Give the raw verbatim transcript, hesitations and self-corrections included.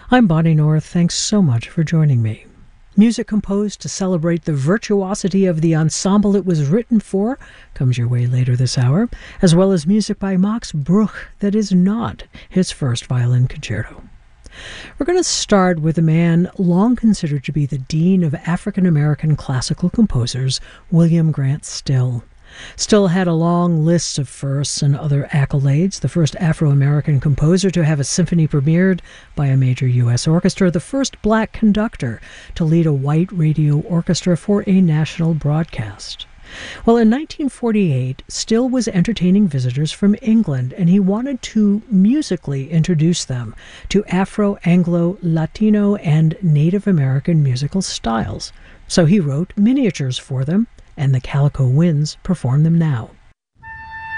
I'm Bonnie North. Thanks so much for joining me. Music composed to celebrate the virtuosity of the ensemble it was written for comes your way later this hour, as well as music by Max Bruch that is not his first violin concerto. We're going to start with a man long considered to be the dean of African-American classical composers, William Grant Still. Still had a long list of firsts and other accolades, the first Afro-American composer to have a symphony premiered by a major U S orchestra, the first black conductor to lead a white radio orchestra for a national broadcast. Well, in nineteen forty-eight, Still was entertaining visitors from England, and he wanted to musically introduce them to Afro, Anglo, Latino, and Native American musical styles. So he wrote miniatures for them, and the Calico Winds perform them now.